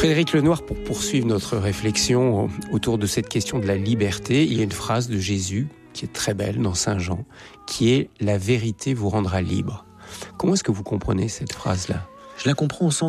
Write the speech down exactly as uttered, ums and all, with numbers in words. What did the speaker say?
Frédéric Lenoir, pour poursuivre notre réflexion autour de cette question de la liberté, il y a une phrase de Jésus qui est très belle dans Saint Jean, qui est « La vérité vous rendra libre ». Comment est-ce que vous comprenez cette phrase-là ? Je la comprends au sens